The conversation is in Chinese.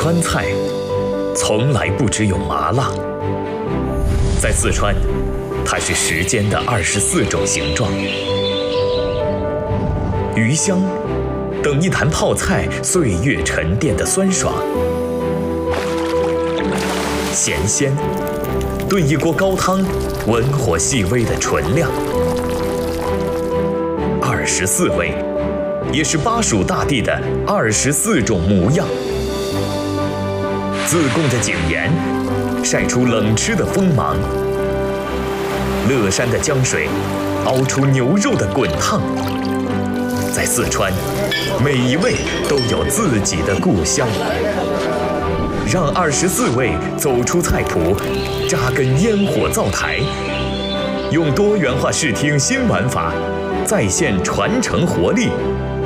川菜从来不只有麻辣，在四川，它是时间的24种形状。鱼香等一坛泡菜岁月沉淀的酸爽，咸鲜炖一锅高汤文火细微的醇亮，24味也是巴蜀大地的24种模样。自贡的井盐晒出冷吃的锋芒，乐山的江水熬出牛肉的滚烫。在四川，每一味都有自己的故乡。让24味走出菜谱，扎根烟火灶台，用多元化视听新玩法，再现传承活力。